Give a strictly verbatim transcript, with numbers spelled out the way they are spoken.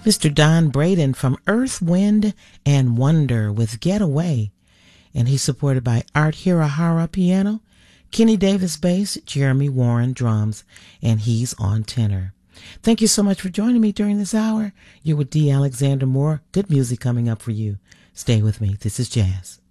Mister Don Braden from Earth, Wind, and Wonder with Get Away. And he's supported by Art Hirahara piano, Kenny Davis bass, Jeremy Warren drums, and he's on tenor. Thank you so much for joining me during this hour. You're with D. Alexander Moore. Good music coming up for you. Stay with me. This is Jazz.